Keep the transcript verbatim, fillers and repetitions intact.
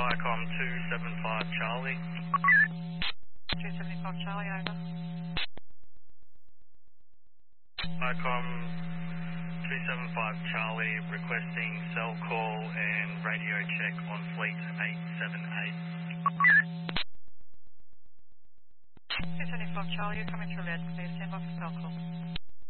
ICOM two seven five Charlie. two seventy-five Charlie, over. ICOM two seven five Charlie requesting cell call and radio check on fleet eight seven eight. two seventy-five Charlie, you're coming through red, please stand by for cell call.